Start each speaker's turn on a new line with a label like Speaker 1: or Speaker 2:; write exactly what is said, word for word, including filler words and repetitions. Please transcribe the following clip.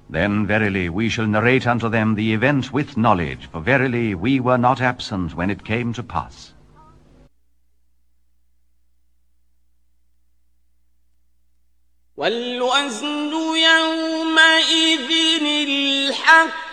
Speaker 1: Then verily we shall narrate unto them the event with knowledge, for verily we were not absent when it came to pass.
Speaker 2: والوزن يومئذ الحق